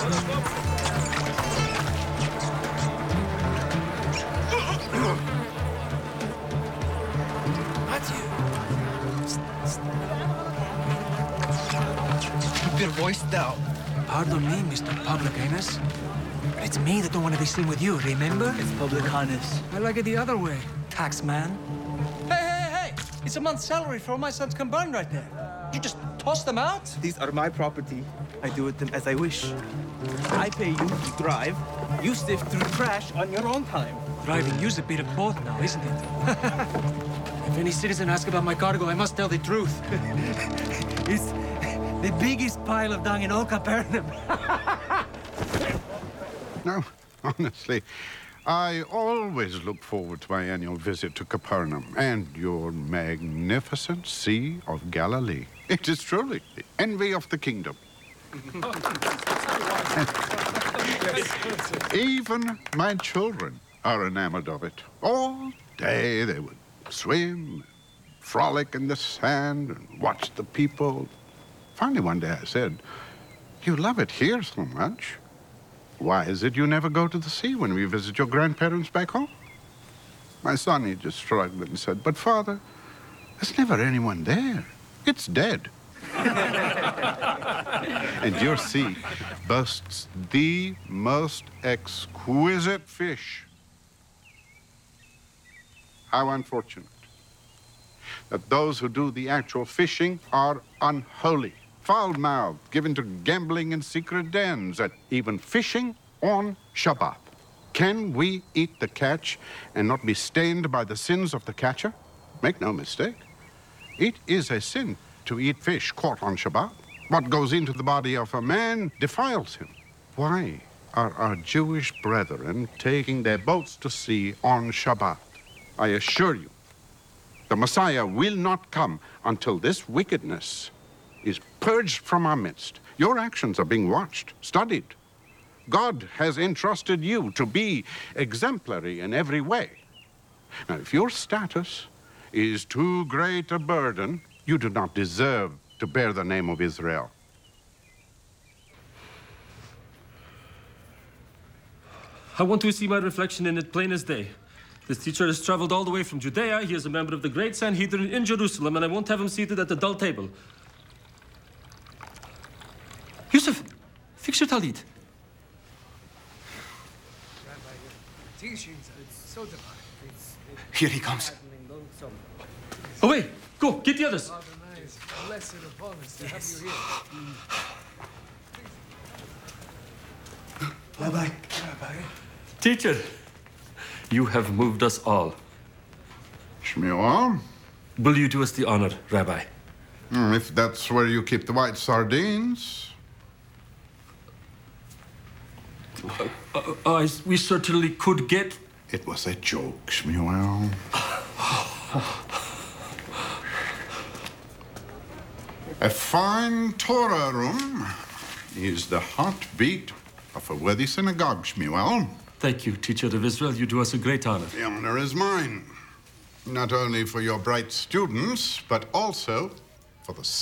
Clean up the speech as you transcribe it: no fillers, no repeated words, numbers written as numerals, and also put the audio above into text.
Keep your voice down. Pardon me, Mr. Publicanus. But it's me that don't want to be seen with you, remember? It's Publicanus. I like it the other way. Taxman. Hey! It's a month's salary for all my sons combined right there. You just toss them out? These are my property. I do with them as I wish. I pay you to drive. You sift through trash on your own time. Driving you's a bit of both now, isn't it? If any citizen asks about my cargo, I must tell the truth. It's the biggest pile of dung in all Capernaum. No, honestly, I always look forward to my annual visit to Capernaum and your magnificent Sea of Galilee. It is truly the envy of the kingdom. Even my children are enamored of it. All day they would swim, frolic in the sand, and watch the people. Finally, one day I said, "You love it here so much. Why is it you never go to the sea when we visit your grandparents back home?" My son, he just shrugged and said, "But Father, there's never anyone there. It's dead." And your sea boasts the most exquisite fish. How unfortunate that those who do the actual fishing are unholy, foul-mouthed, given to gambling in secret dens, and even fishing on Shabbat. Can we eat the catch and not be stained by the sins of the catcher? Make no mistake. It is a sin to eat fish caught on Shabbat. What goes into the body of a man defiles him. Why are our Jewish brethren taking their boats to sea on Shabbat? I assure you, the Messiah will not come until this wickedness is purged from our midst. Your actions are being watched, studied. God has entrusted you to be exemplary in every way. Now, if your status is too great a burden, you do not deserve to bear the name of Israel. I want to see my reflection in it plain as day. This teacher has traveled all the way from Judea. He is a member of the great Sanhedrin in Jerusalem, and I won't have him seated at the dull table. Yusuf, fix your talit. Here he comes. Away! Go, get the others. Rabbi. Teacher, you have moved us all. Shmuel, Will you do us the honor, Rabbi? if that's where you keep the white sardines. We certainly could get... It was a joke, Shmuel. A fine Torah room is the heartbeat of a worthy synagogue, Shmuel. Thank you, teacher of Israel. You do us a great honor. The honor is mine, not only for your bright students, but also for the